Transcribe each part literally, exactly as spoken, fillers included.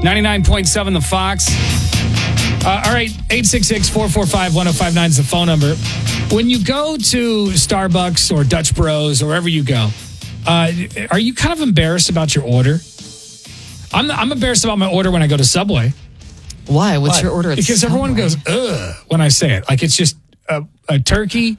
ninety-nine point seven The Fox. Uh, all right, eight six six, four four five, one oh five nine is the phone number. When you go to Starbucks or Dutch Bros or wherever you go, uh, are you kind of embarrassed about your order? I'm I'm embarrassed about my order when I go to Subway. Why? What's Why? your order at Because Subway? everyone goes, ugh, when I say it. Like, it's just a, a turkey,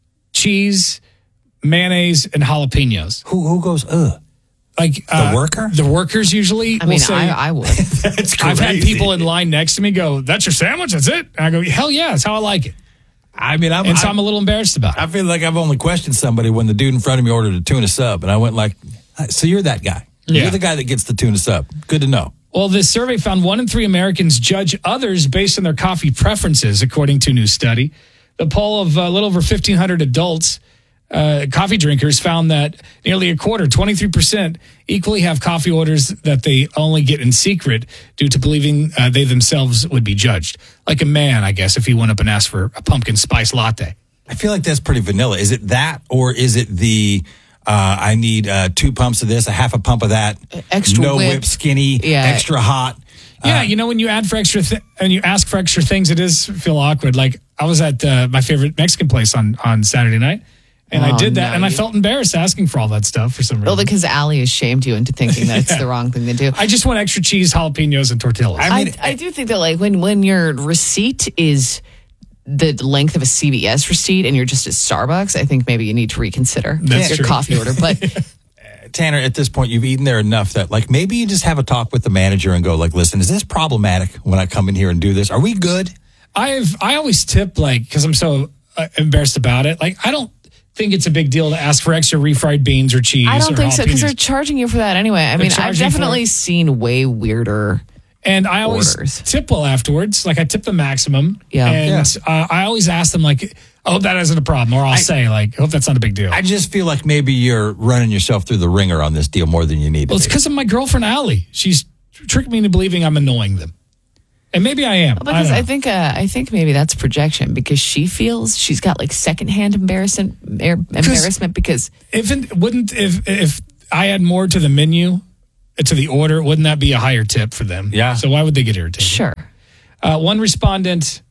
cheese, mayonnaise, and jalapenos. Who who goes, ugh? Like The uh, worker? The workers usually I will mean, say, I, I would. That's crazy. I've had people in line next to me go, that's your sandwich? That's it? And I go, hell yeah, that's how I like it. I mean, I'm, And so I'm, I'm a little embarrassed about it. I feel like I've only questioned somebody when the dude in front of me ordered a tuna sub, and I went like, so you're that guy. Yeah. You're the guy that gets the tuna sub. Good to know. Well, this survey found one in three Americans judge others based on their coffee preferences, according to a new study. The poll of a little over fifteen hundred adults, uh, coffee drinkers, found that nearly a quarter, twenty-three percent, equally have coffee orders that they only get in secret due to believing uh, they themselves would be judged. Like a man, I guess, if he went up and asked for a pumpkin spice latte. I feel like that's pretty vanilla. Is it that, or is it the... Uh, I need uh, two pumps of this, a half a pump of that. Extra no whip. whip, skinny, Yeah. extra hot. Yeah, Uh, you know, when you add for extra th- and you ask for extra things, it does feel awkward. Like I was at uh, my favorite Mexican place on, on Saturday night, and I Oh, did that, no, and I you- felt embarrassed asking for all that stuff for some reason. Well, because Allie has shamed you into thinking that it's Yeah. the wrong thing to do. I just want extra cheese, jalapenos, and tortillas. I I, mean, I do think that like when when your receipt is the length of a C V S receipt and you're just at Starbucks, I think maybe you need to reconsider That's your true. coffee order. But Tanner, at this point, you've eaten there enough that, like, maybe you just have a talk with the manager and go, like, listen, is this problematic when I come in here and do this? Are we good? I've I always tip like because I'm so uh, embarrassed about it. Like I don't think it's a big deal to ask for extra refried beans or cheese. I don't or think so because jalapenos. they're charging you for that anyway. I They're mean, I've charging for definitely it. seen way weirder. And I always orders. tip well afterwards. Like I tip the maximum. Yeah. And Uh, I always ask them like, I hope that isn't a problem. Or I'll say like, I hope that's not a big deal. I just feel like maybe you're running yourself through the ringer on this deal more than you need to well, it's be. because of my girlfriend, Allie. She's tricked me into believing I'm annoying them. And maybe I am. Because I, I, don't know. think uh, I think maybe that's projection because she feels she's got like secondhand embarrassment er, embarrassment because if it wouldn't, if, if I add more to the menu, to the order, wouldn't that be a higher tip for them? Yeah. So why would they get irritated? sure. Uh, one respondent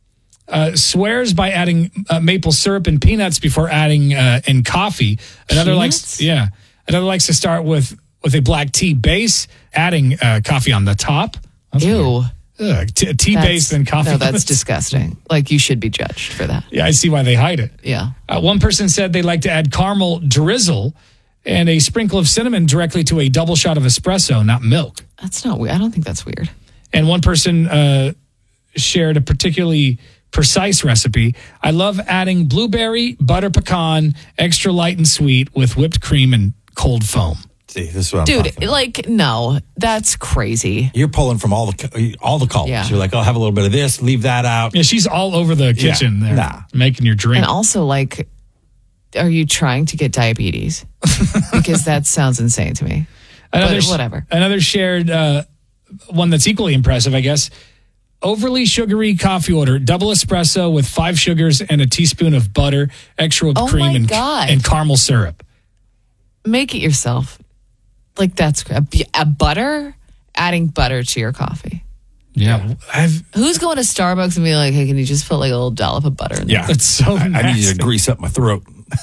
uh, swears by adding uh, maple syrup and peanuts before adding uh, in coffee. Another likes, Peanuts? yeah. Another likes to start with with a black tea base, adding uh, coffee on the top. That's Ew. weird. Ugh, t- tea That's- base then coffee. No, that's disgusting. Like you should be judged for that. Yeah, I see why they hide it. Yeah. Uh, one person said they like to add caramel drizzle and a sprinkle of cinnamon directly to a double shot of espresso, not milk. That's not weird. I don't think that's weird. And one person uh, shared a particularly precise recipe. I love adding blueberry, butter pecan, extra light and sweet with whipped cream and cold foam. See, this is what I'm Dude, talking about. like, no, that's crazy. You're pulling from all the all the colors. Yeah. You're like, I'll have a little bit of this, leave that out. Yeah, she's all over the kitchen there, nah. making your drink. And also, like, are you trying to get diabetes? Because that sounds insane to me. Another, but whatever. Another shared uh, one that's equally impressive, I guess. Overly sugary coffee order, double espresso with five sugars and a teaspoon of butter, extra whipped Oh cream, my and, God. and caramel syrup. Make it yourself. Like, that's a, a butter, adding butter to your coffee. Yeah, I've, Who's going to Starbucks and be like, hey, can you just put like a little dollop of butter in there? Yeah. that's so I, I need you nasty. to grease up my throat.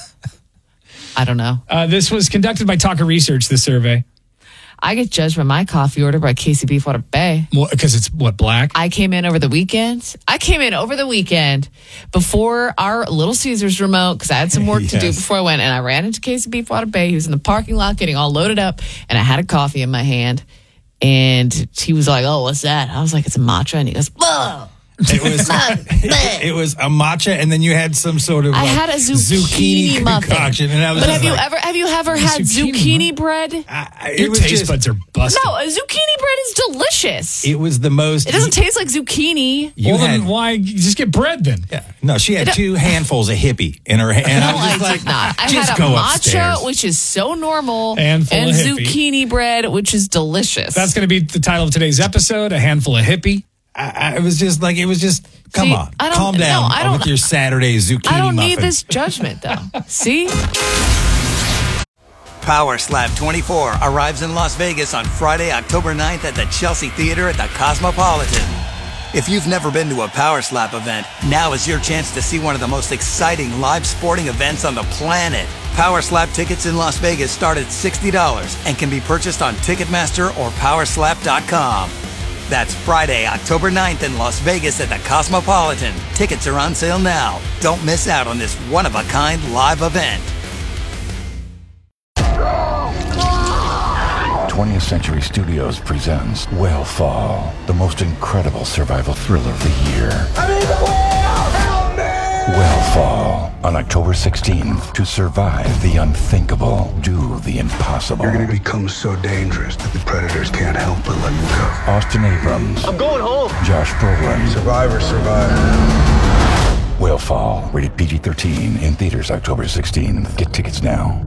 I don't know. Uh, this was conducted by Talker Research, the survey, I get judged by my coffee order by Casey Beef Water Bay. because it's what, black? I came in over the weekend. I came in over the weekend before our Little Caesars remote because I had some work to do Yes. before I went. And I ran into Casey Beef Water Bay. He was in the parking lot getting all loaded up. And I had a coffee in my hand. And he was like, oh, what's that? I was like, it's a matcha. And he goes, whoa. It was it was a matcha, and then you had some sort of I like had a zucchini, muffin. concoction, and I was But just have you like, ever have you ever had zucchini zucchini, bread? I- I- it Your was taste just- buds are busted. No, a zucchini bread is delicious. It, It was the most. doesn't taste like zucchini. You well, had, then why just get bread then? yeah, no, she had two handfuls of hippie in her hand. No, I was I just like, did not. I just had a go matcha, upstairs. which is so normal, Handful and of hippie. zucchini bread, which is delicious. That's going to be the title of today's episode, A Handful of Hippie. I, I it was just like it was just. Come See, on, I don't- calm down no, I don't- with your Saturday zucchini I don't muffin. need this judgment, though. See? Power Slap twenty-four arrives in Las Vegas on Friday, October ninth at the Chelsea Theater at the Cosmopolitan. If you've never been to a Power Slap event, now is your chance to see one of the most exciting live sporting events on the planet. Power Slap tickets in Las Vegas start at sixty dollars and can be purchased on Ticketmaster or power slap dot com. That's Friday, October ninth in Las Vegas at the Cosmopolitan. Tickets are on sale now. Don't miss out on this one-of-a-kind live event. twentieth Century Studios presents Whale-Fall, the most incredible survival thriller of the year. I need the whale! Help me! Whale-Fall, on October sixteenth. To survive the unthinkable, do the impossible. You're going to become so dangerous that the predators can't help but let you go. Austin Abrams. I'm going home. Josh Brolin. Survivor, survivor. Whale-Fall, rated P G thirteen, in theaters October sixteenth. Get tickets now.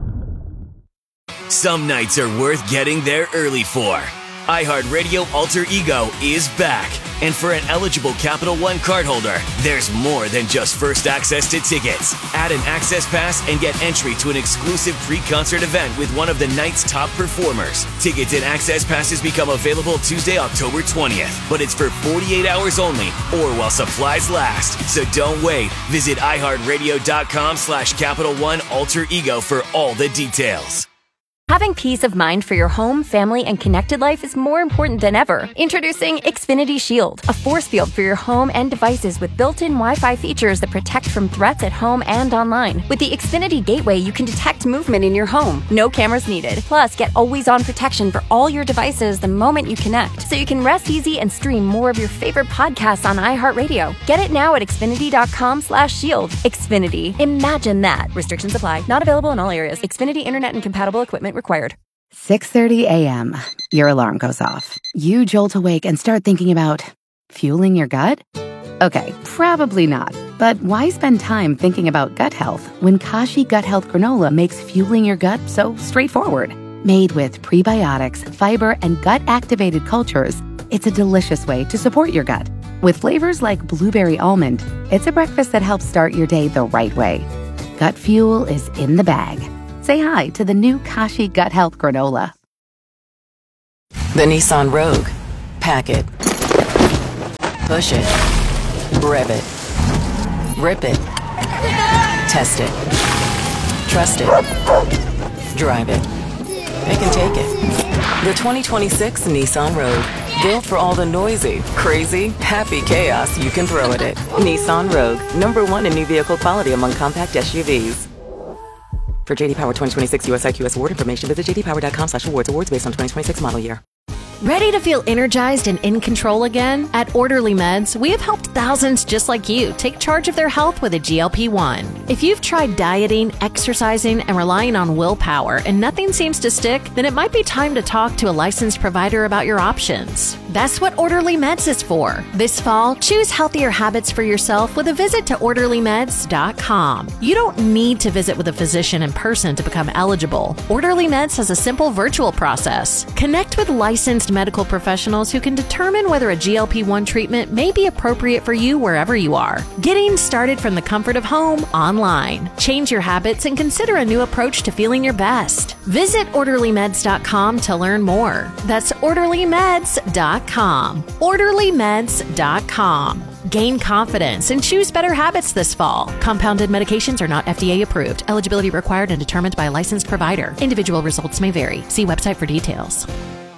Some nights are worth getting there early for. iHeartRadio Alter Ego is back. And for an eligible Capital One cardholder, there's more than just first access to tickets. Add an access pass and get entry to an exclusive pre-concert event with one of the night's top performers. Tickets and access passes become available Tuesday, October twentieth. But it's for forty-eight hours only or while supplies last. So don't wait. Visit iHeartRadio.com slash Capital One Alter Ego for all the details. Having peace of mind for your home, family, and connected life is more important than ever. Introducing Xfinity Shield, a force field for your home and devices with built-in Wi-Fi features that protect from threats at home and online. With the Xfinity Gateway, you can detect movement in your home. No cameras needed. Plus, get always-on protection for all your devices the moment you connect, so you can rest easy and stream more of your favorite podcasts on iHeartRadio. Get it now at Xfinity.com slash shield. Xfinity. Imagine that. Restrictions apply. Not available in all areas. Xfinity Internet and compatible equipment required. six thirty a.m. Your alarm goes off. You jolt awake and start thinking about fueling your gut? Okay, probably not. But why spend time thinking about gut health when Kashi Gut Health Granola makes fueling your gut so straightforward? Made with prebiotics, fiber, and gut-activated cultures, it's a delicious way to support your gut. With flavors like blueberry almond, it's a breakfast that helps start your day the right way. Gut fuel is in the bag. Say hi to the new Kashi Gut Health Granola. The Nissan Rogue. Pack it. Push it. Rev it. Rip it. Test it. Trust it. Drive it. It can take it. The twenty twenty-six Nissan Rogue. Built for all the noisy, crazy, happy chaos you can throw at it. Nissan Rogue. Number one in new vehicle quality among compact S U Vs. For J D Power twenty twenty-six U S I Q S award information, visit jdpower.com slash awards. Awards based on twenty twenty-six model year. Ready to feel energized and in control again? At Orderly Meds, we have helped thousands just like you take charge of their health with a G L P one. If you've tried dieting, exercising, and relying on willpower and nothing seems to stick, then it might be time to talk to a licensed provider about your options. That's what Orderly Meds is for. This fall, choose healthier habits for yourself with a visit to orderly meds dot com. You don't need to visit with a physician in person to become eligible. Orderly Meds has a simple virtual process. Connect with licensed medical professionals who can determine whether a G L P one treatment may be appropriate for you wherever you are. Getting started from the comfort of home online. Change your habits and consider a new approach to feeling your best. Visit orderly meds dot com to learn more. That's orderly meds dot com. orderly meds dot com. Gain confidence and choose better habits this fall. Compounded medications are not F D A approved. Eligibility required and determined by a licensed provider. Individual results may vary. See website for details.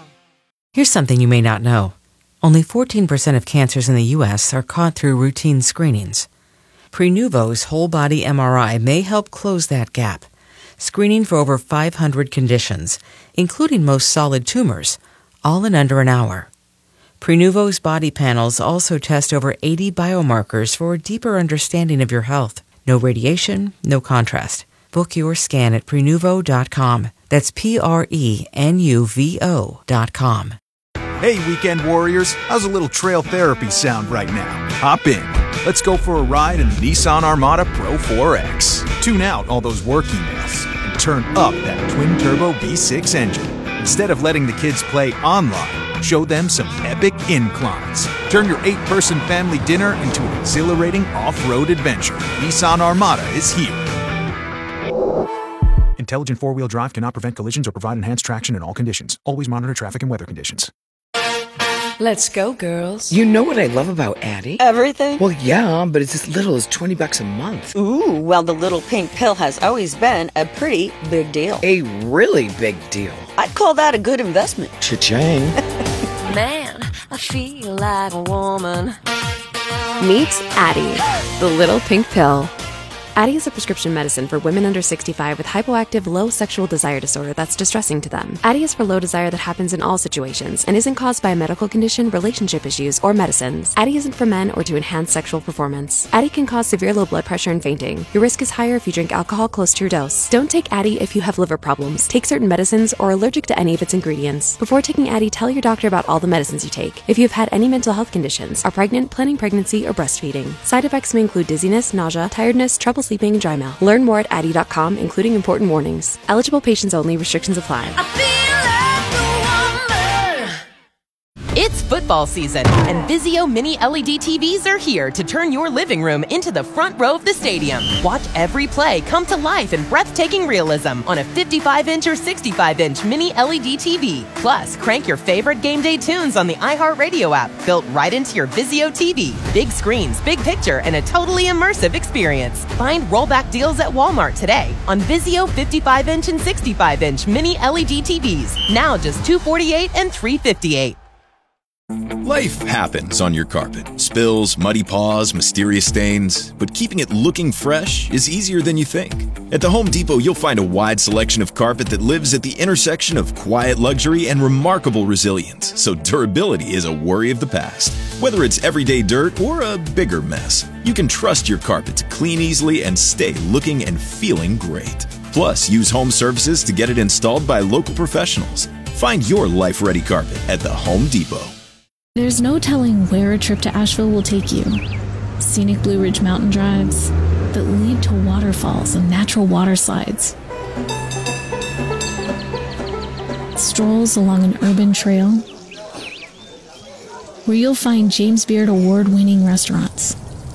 Here's something you may not know. Only fourteen percent of cancers in the U S are caught through routine screenings. Prenuvo's whole-body M R I may help close that gap, screening for over five hundred conditions, including most solid tumors, all in under an hour. Prenuvo's body panels also test over eighty biomarkers for a deeper understanding of your health. No radiation, no contrast. Book your scan at prenuvo dot com. That's P R E N U V O dot com. Hey, weekend warriors, how's a little trail therapy sound right now? Hop in. Let's go for a ride in the Nissan Armada Pro four X. Tune out all those work emails and turn up that twin-turbo V six engine. Instead of letting the kids play online, show them some epic inclines. Turn your eight-person family dinner into an exhilarating off-road adventure. Nissan Armada is here. Intelligent four-wheel drive cannot prevent collisions or provide enhanced traction in all conditions. Always monitor traffic and weather conditions. Let's go, girls. You know what I love about Addie? Everything? Well, yeah, but it's as little as twenty bucks a month. Ooh, well, the little pink pill has always been a pretty big deal. A really big deal. I'd call that a good investment. Cha-ching. Man, I feel like a woman. Meet Addie, the little pink pill. Addie is a prescription medicine for women under sixty-five with hypoactive low sexual desire disorder that's distressing to them. Addie is for low desire that happens in all situations and isn't caused by a medical condition, relationship issues, or medicines. Addie isn't for men or to enhance sexual performance. Addie can cause severe low blood pressure and fainting. Your risk is higher if you drink alcohol close to your dose. Don't take Addie if you have liver problems, take certain medicines, or are allergic to any of its ingredients. Before taking Addie, tell your doctor about all the medicines you take. If you have had any mental health conditions, are pregnant, planning pregnancy, or breastfeeding. Side effects may include dizziness, nausea, tiredness, trouble sleeping, and dry mouth. Learn more at addie dot com, including important warnings. Eligible patients only. Restrictions apply. It's football season, and Vizio Mini L E D T Vs are here to turn your living room into the front row of the stadium. Watch every play come to life in breathtaking realism on a fifty-five inch or sixty-five inch Mini L E D T V. Plus, crank your favorite game day tunes on the iHeartRadio app, built right into your Vizio T V. Big screens, big picture, and a totally immersive experience. Find rollback deals at Walmart today on Vizio fifty-five inch and sixty-five inch Mini L E D T Vs. Now just two hundred forty-eight dollars and three hundred fifty-eight dollars. Life happens on your carpet. Spills, muddy paws, mysterious stains. But keeping it looking fresh is easier than you think. At the Home Depot, you'll find a wide selection of carpet that lives at the intersection of quiet luxury and remarkable resilience. So durability is a worry of the past. Whether it's everyday dirt or a bigger mess, you can trust your carpet to clean easily and stay looking and feeling great. Plus, use home services to get it installed by local professionals. Find your life-ready carpet at the Home Depot. There's no telling where a trip to Asheville will take you. Scenic Blue Ridge mountain drives that lead to waterfalls and natural water slides. Strolls along an urban trail where you'll find James Beard award-winning restaurants.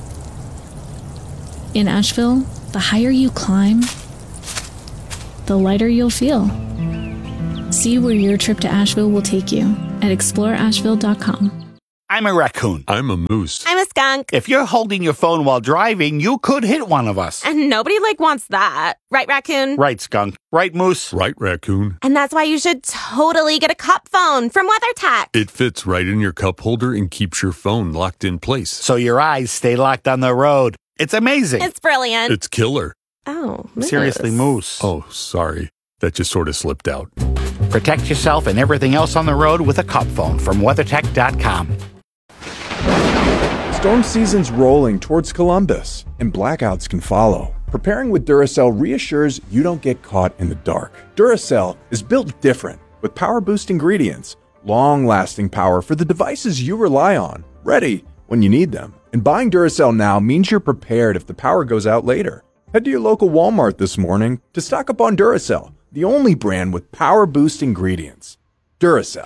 In Asheville, the higher you climb, the lighter you'll feel. See where your trip to Asheville will take you at explore asheville dot com. I'm a raccoon. I'm a moose. I'm a skunk. If you're holding your phone while driving, you could hit one of us. And nobody, like, wants that. Right, raccoon? Right, skunk. Right, moose? Right, raccoon. And that's why you should totally get a cup phone from WeatherTech. It fits right in your cup holder and keeps your phone locked in place. So your eyes stay locked on the road. It's amazing. It's brilliant. It's killer. Oh, moose. Seriously, moose. Oh, sorry. That just sort of slipped out. Protect yourself and everything else on the road with a cup phone from weathertech dot com. Storm season's rolling towards Columbus, and blackouts can follow. Preparing with Duracell reassures you don't get caught in the dark. Duracell is built different, with power-boost ingredients, long-lasting power for the devices you rely on, ready when you need them. And buying Duracell now means you're prepared if the power goes out later. Head to your local Walmart this morning to stock up on Duracell, the only brand with power-boost ingredients. Duracell.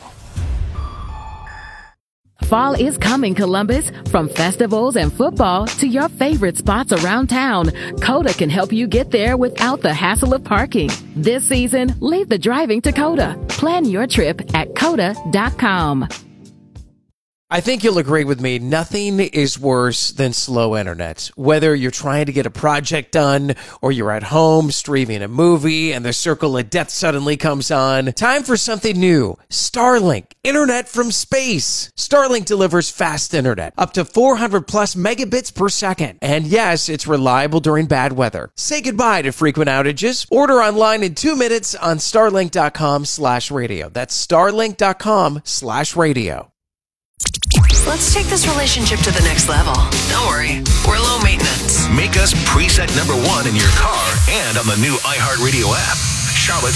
Fall is coming, Columbus. From festivals and football to your favorite spots around town, Coda can help you get there without the hassle of parking. This season, leave the driving to Coda. Plan your trip at coda dot com. I think you'll agree with me, nothing is worse than slow internet. Whether you're trying to get a project done or you're at home streaming a movie and the circle of death suddenly comes on, time for something new. Starlink, internet from space. Starlink delivers fast internet, up to four hundred plus megabits per second. And yes, it's reliable during bad weather. Say goodbye to frequent outages. Order online in two minutes on starlink dot com slash radio. That's starlink dot com slash radio. Let's take this relationship to the next level. Don't worry, we're low maintenance. Make us preset number one in your car and on the new iHeartRadio app. Charlotte's